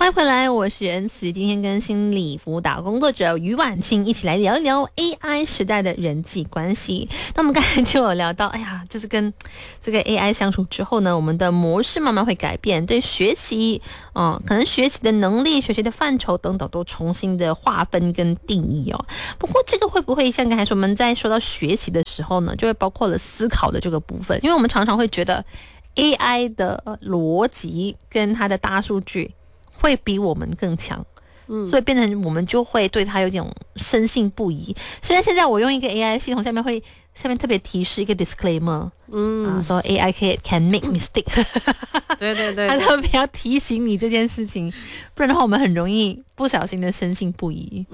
欢迎回来，我是恩慈。今天跟心理辅导工作者于婉清一起来聊一聊 AI 时代的人际关系。那我们刚才就有聊到，就是跟这个 AI 相处之后呢，我们的模式慢慢会改变，对学习，可能学习的能力、学习的范畴等等都重新的划分跟定义哦。不过这个会不会像刚才说我们在说到学习的时候呢，就会包括了思考的这个部分？因为我们常常会觉得 AI 的逻辑跟它的大数据会比我们更强，所以变成我们就会对它有点深信不疑。虽然现在我用一个 AI 系统，下面特别提示一个 disclaimer，说 AI can make mistake， 对， 它特别要提醒你这件事情，不然的话我们很容易不小心的深信不疑。